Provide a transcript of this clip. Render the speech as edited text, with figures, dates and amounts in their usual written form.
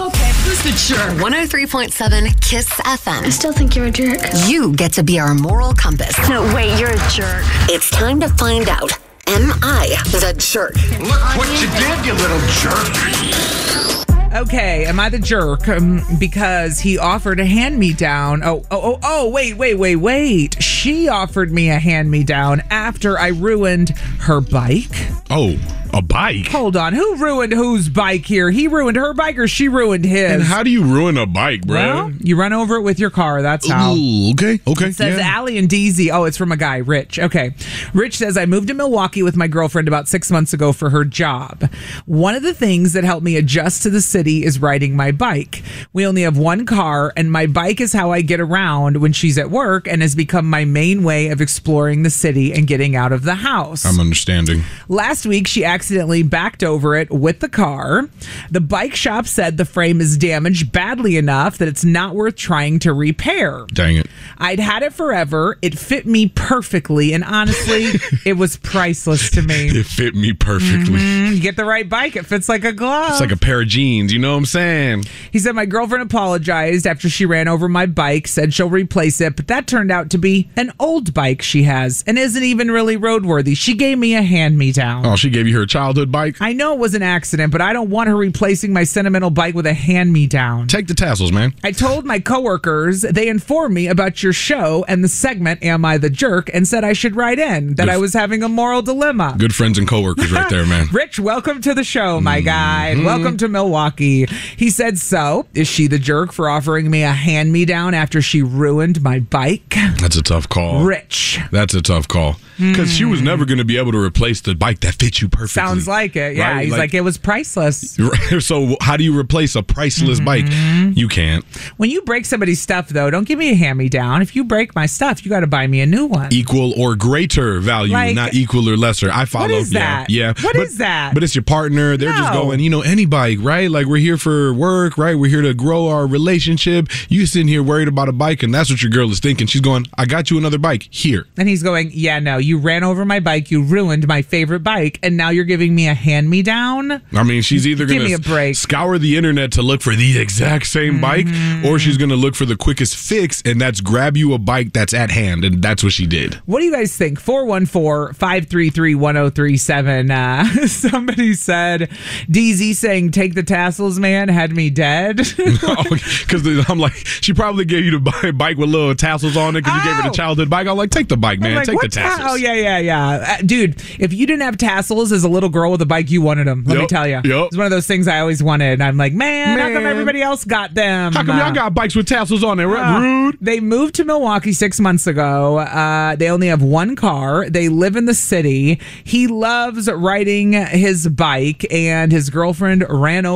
Okay, who's the jerk? 103.7 Kiss FM. I still think you're a jerk. You get to be our moral compass. No, wait, you're a jerk. It's time to find out. Am I the jerk? Look what you did, you little jerk. Okay, am I the jerk? Because he offered a hand-me-down. Wait. She offered me a hand-me-down after I ruined her bike. Oh, a bike? Hold on. Who ruined whose bike here? He ruined her bike or she ruined his? And how do you ruin a bike, bro? Well, you run over it with your car. That's how. Ooh, okay. It says Allie and DZ. Oh, it's from a guy, Rich. Okay. Rich says, I moved to Milwaukee with my girlfriend about 6 months ago for her job. One of the things that helped me adjust to the city is riding my bike. We only have one car, and my bike is how I get around when she's at work and has become my main way of exploring the city and getting out of the house. I'm understanding. Last week, she accidentally backed over it with the car. The bike shop said the frame is damaged badly enough that it's not worth trying to repair. Dang it. I'd had it forever. It fit me perfectly, and honestly, it was priceless to me. It fit me perfectly. You get the right bike, it fits like a glove. It's like a pair of jeans, you know what I'm saying? He said, my girlfriend apologized after she ran over my bike, said she'll replace it, but that turned out to be an old bike she has and isn't even really roadworthy. She gave me a hand-me-down. Oh, she gave you her childhood bike? I know it was an accident, but I don't want her replacing my sentimental bike with a hand-me-down. Take the tassels, man. I told my coworkers, they informed me about your show and the segment, Am I the Jerk, and said I should write in that I was having a moral dilemma. Good friends and coworkers right there, man. Rich, welcome to the show, my guy. Welcome to Milwaukee. He said, so, is she the jerk for offering me a hand-me-down after she ruined my bike? That's a tough call. Rich. That's a tough call. Because she was never going to be able to replace the bike that fits you perfectly. Sounds like it. Yeah, right? he's like, it was priceless. So how do you replace a priceless bike? You can't. When you break somebody's stuff, though, don't give me a hand-me-down. If you break my stuff, you got to buy me a new one. Equal or greater value, not equal or lesser. I follow. What is that? Yeah. What is that? But it's your partner. They're just going, any bike, right? Like, we're here for work, right? We're here to grow our relationship. You sitting here worried about a bike, and that's what your girl is thinking. She's going, I got you another bike here. And he's going, yeah, no, you ran over my bike, you ruined my favorite bike, and now you're giving me a hand-me-down? I mean, she's either going to scour the internet to look for the exact same bike, or she's going to look for the quickest fix, and that's grab you a bike that's at hand, and that's what she did. What do you guys think? 414-533-1037. Somebody said, DZ saying, take the tassels, man, had me dead. Because I'm like, she probably gave you the bike with little tassels on it because you gave her the childhood bike. I'm like, take the bike, man. Take the tassels. Yeah. Dude, if you didn't have tassels as a little girl with a bike, you wanted them. Let me tell you. It's one of those things I always wanted. And I'm like, man, how come everybody else got them? How come y'all got bikes with tassels on it? Rude. They moved to Milwaukee 6 months ago. They only have one car. They live in the city. He loves riding his bike, and his girlfriend ran over